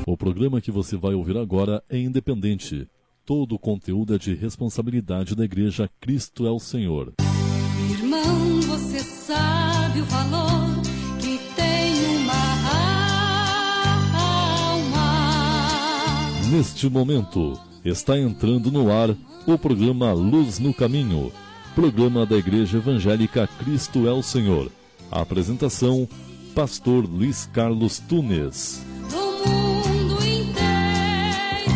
O programa que você vai ouvir agora é independente. Todo o conteúdo é de responsabilidade da Igreja Cristo é o Senhor. Irmão, você sabe o valor que tem uma alma. Neste momento, está entrando no ar o programa Luz no Caminho, programa da Igreja Evangélica Cristo é o Senhor. A apresentação, Pastor Luiz Carlos Tunes. Do mundo inteiro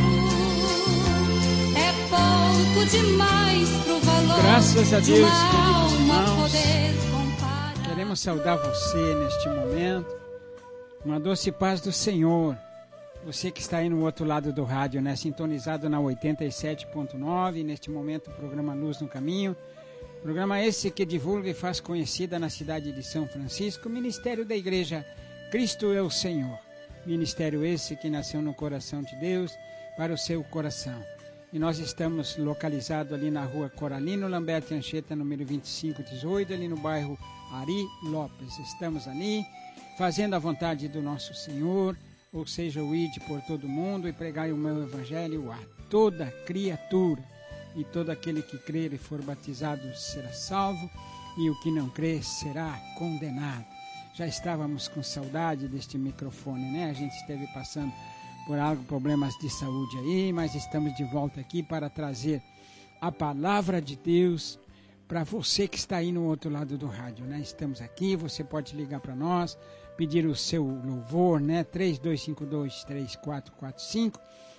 é pouco demais pro valor. Graças a Deus, de uma queridos alma irmãos. poder comparar. Queremos saudar você neste momento. Uma doce paz do Senhor. Você que está aí no outro lado do rádio, né? Sintonizado na 87.9. Neste momento, o programa Luz no Caminho. Programa esse que divulga e faz conhecida na cidade de São Francisco o Ministério da Igreja Cristo é o Senhor. Ministério esse que nasceu no coração de Deus para o seu coração. E nós estamos localizados ali na rua Coralino Lamberto Anchieta, número 2518, ali no bairro Ari Lopes. Estamos ali fazendo a vontade do nosso Senhor, ou seja, o ide por todo mundo e pregai o meu evangelho a toda criatura. E todo aquele que crer e for batizado será salvo, e o que não crer será condenado. Já estávamos com saudade deste microfone, né? A gente esteve passando por problemas de saúde aí, mas estamos de volta aqui para trazer a palavra de Deus para você que está aí no outro lado do rádio, né? Estamos aqui, você pode ligar para nós, pedir o seu louvor, né? 3252-3445,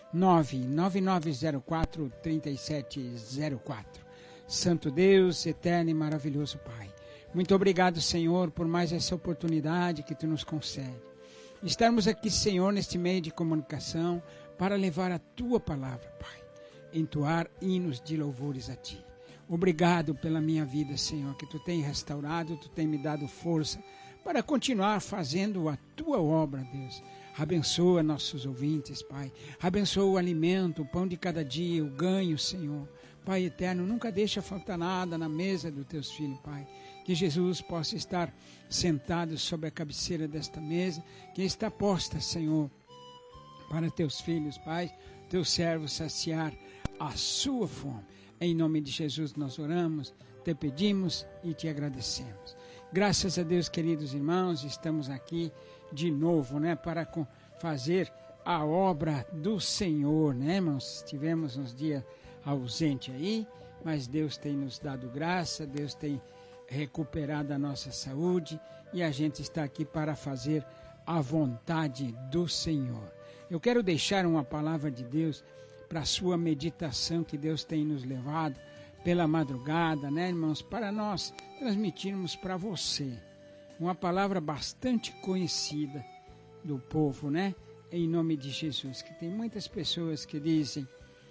99904-3704. Santo Deus, eterno e maravilhoso Pai. Muito obrigado, Senhor, por mais essa oportunidade que Tu nos concede. Estarmos aqui, Senhor, neste meio de comunicação para levar a Tua palavra, Pai. Entoar hinos de louvores a Ti. Obrigado pela minha vida, Senhor, que Tu tem restaurado, Tu tem me dado força para continuar fazendo a Tua obra, Deus. Abençoa nossos ouvintes, Pai. Abençoa o alimento, o pão de cada dia, o ganho, Senhor. Pai eterno, nunca deixa faltar nada na mesa dos Teus filhos, Pai. Que Jesus possa estar sentado sobre a cabeceira desta mesa, que está posta, Senhor, para Teus filhos, Pai, Teus servos saciar a sua fome. Em nome de Jesus nós oramos, Te pedimos e Te agradecemos. Graças a Deus, queridos irmãos, estamos aqui de novo, né, para fazer a obra do Senhor, né, irmãos? Estivemos uns dias ausentes aí, mas Deus tem nos dado graça, Deus tem recuperado a nossa saúde e a gente está aqui para fazer a vontade do Senhor. Eu quero deixar uma palavra de Deus para a sua meditação que Deus tem nos levado pela madrugada, né, irmãos, para nós transmitirmos para você uma palavra bastante conhecida do povo, né? Em nome de Jesus, que tem muitas pessoas que dizem,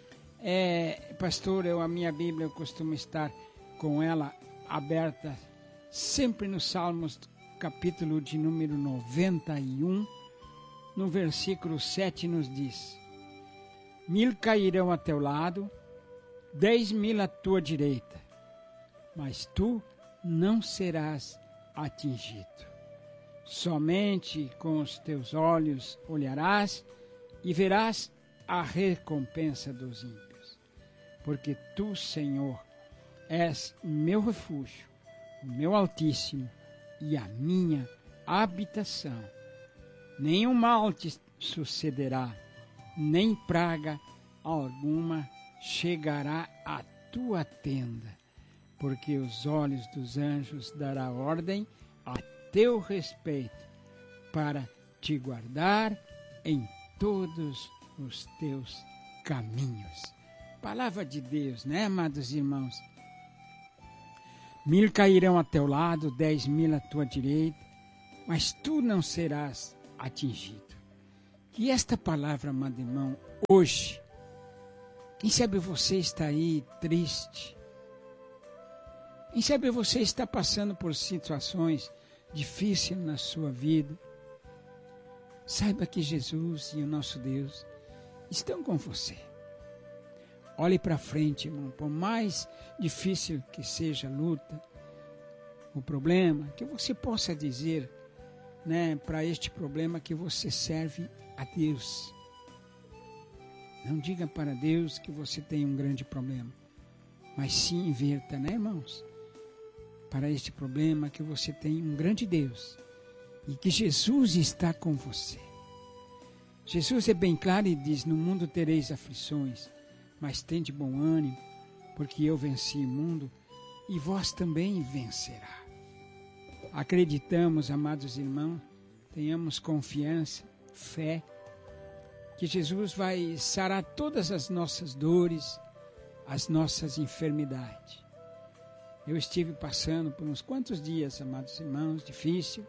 pastor, a minha Bíblia, eu costumo estar com ela aberta sempre nos Salmos, capítulo de número 91, no versículo 7 nos diz, 1000 cairão a teu lado, 10.000 à tua direita, mas tu não serás atingido. Somente com os teus olhos olharás e verás a recompensa dos ímpios. Porque tu, Senhor, és o meu refúgio, o meu Altíssimo e a minha habitação. Nenhum mal te sucederá, nem praga alguma chegará à tua tenda, porque os olhos dos anjos dará ordem a teu respeito, para te guardar em todos os teus caminhos. Palavra de Deus, né, amados irmãos? 1000 cairão a teu lado, 10.000 à tua direita, mas tu não serás atingido. Que esta palavra, amado irmão, hoje, quem sabe você está aí triste, quem sabe você está passando por situações difíceis na sua vida. Saiba que Jesus e o nosso Deus estão com você. Olhe para frente, irmão, por mais difícil que seja a luta, o problema, que você possa dizer, né, para este problema que você serve a Deus. Não diga para Deus que você tem um grande problema, mas sim inverta, né, irmãos? Para este problema que você tem um grande Deus e que Jesus está com você. Jesus é bem claro e diz: no mundo tereis aflições, mas tende bom ânimo, porque eu venci o mundo e vós também vencerá. Acreditamos, amados irmãos, tenhamos confiança, fé, que Jesus vai sarar todas as nossas dores, as nossas enfermidades. Eu estive passando por uns quantos dias, amados irmãos, difícil,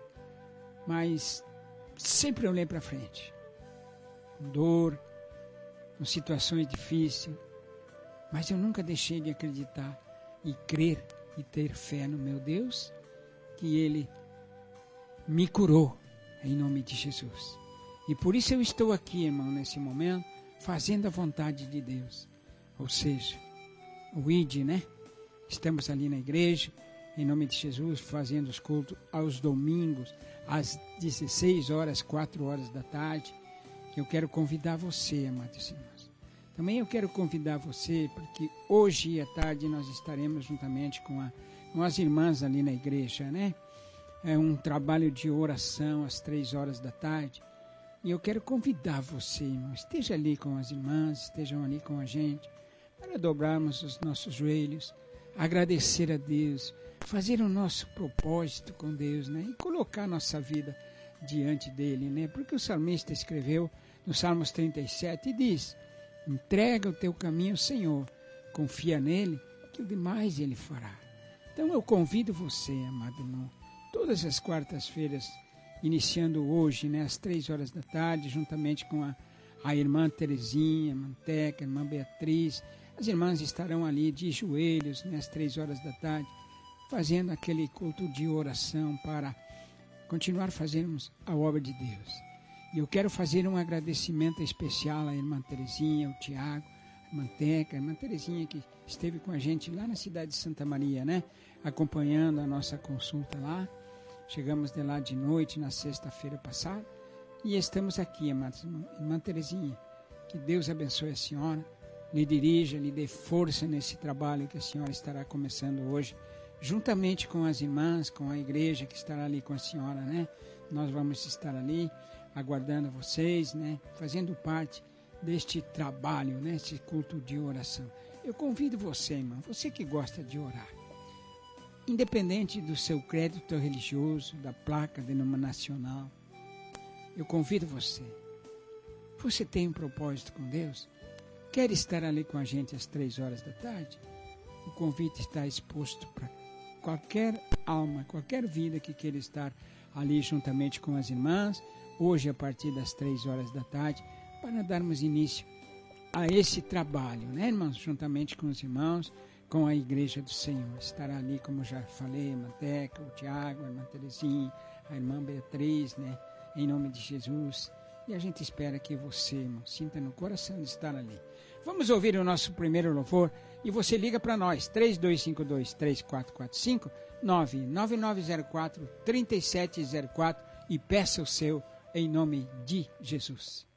mas sempre olhei para frente, com dor, com situações difíceis, mas eu nunca deixei de acreditar e crer e ter fé no meu Deus, que Ele me curou em nome de Jesus. E por isso eu estou aqui, irmão, nesse momento, fazendo a vontade de Deus. Ou seja, o ID, né? Estamos ali na igreja, em nome de Jesus, fazendo os cultos aos domingos, às 16 horas, 4 horas da tarde. Eu quero convidar você, amados irmãos. Também eu quero convidar você, porque hoje à tarde nós estaremos juntamente com as irmãs ali na igreja, né? É um trabalho de oração às 3 horas da tarde. E eu quero convidar você, irmão, esteja ali com as irmãs, estejam ali com a gente, para dobrarmos os nossos joelhos, agradecer a Deus, fazer o nosso propósito com Deus, né? E colocar nossa vida diante dele, né? Porque o salmista escreveu no Salmos 37 e diz: entrega o teu caminho ao Senhor, confia nele, que o demais ele fará. Então eu convido você, amado irmão, todas as quartas-feiras, iniciando hoje, né, às 3 horas da tarde, juntamente com a irmã Terezinha, Manteca, a irmã Beatriz. As irmãs estarão ali de joelhos, né, às 3 horas da tarde, fazendo aquele culto de oração para continuar fazendo a obra de Deus. E eu quero fazer um agradecimento especial à irmã Terezinha, ao Tiago, a Manteca, a irmã Terezinha que esteve com a gente lá na cidade de Santa Maria, né, acompanhando a nossa consulta lá. Chegamos de lá de noite, na sexta-feira passada, e estamos aqui, amados irmãos. Irmã Terezinha, que Deus abençoe a senhora, lhe dirija, lhe dê força nesse trabalho que a senhora estará começando hoje, juntamente com as irmãs, com a igreja que estará ali com a senhora, né? Nós vamos estar ali, aguardando vocês, né? Fazendo parte deste trabalho, né? Esse culto de oração. Eu convido você, irmão, você que gosta de orar, independente do seu crédito religioso, da placa denominacional, eu convido você. Você tem um propósito com Deus? Quer estar ali com a gente às 3 horas da tarde? O convite está exposto para qualquer alma, qualquer vida que queira estar ali juntamente com as irmãs, hoje a partir das 3 horas da tarde, para darmos início a esse trabalho, né, irmãos? Juntamente com os irmãos, com a igreja do Senhor. Estará ali, como já falei, a Manteca, o Tiago, a irmã Terezinha, a irmã Beatriz, né? Em nome de Jesus. E a gente espera que você, irmão, sinta no coração de estar ali. Vamos ouvir o nosso primeiro louvor e você liga para nós, 3252-3445, 99904-3704 e peça o seu em nome de Jesus.